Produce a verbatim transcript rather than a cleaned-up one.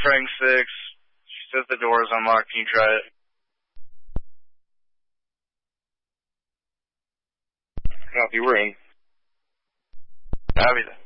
Frank six. She says the door is unlocked. Can you try it? Copy, ring. Copy that.